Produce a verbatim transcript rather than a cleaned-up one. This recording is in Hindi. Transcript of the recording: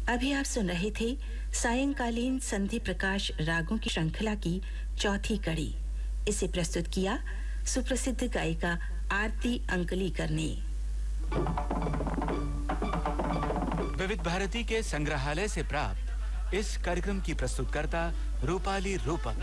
अभी आप सुन रहे थे सायंकालीन संधि प्रकाश रागों की श्रृंखला की चौथी कड़ी। इसे प्रस्तुत किया सुप्रसिद्ध गायिका आरती अंकलीकर ने। विविध भारती के संग्रहालय से प्राप्त इस कार्यक्रम की प्रस्तुतकर्ता रूपाली रूपक।